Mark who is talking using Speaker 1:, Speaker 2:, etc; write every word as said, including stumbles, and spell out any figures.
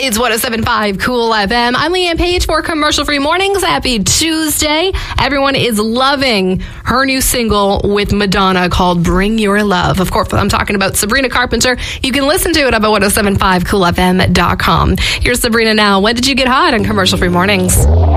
Speaker 1: It's one oh seven point five Cool F M. I'm Leanne Page for Commercial Free Mornings. Happy Tuesday. Everyone is loving her new single with Madonna called Bring Your Love. Of course, I'm talking about Sabrina Carpenter. You can listen to it up at one oh seven point five cool f m dot com. Here's Sabrina now. When did you get hot on Commercial Free Mornings?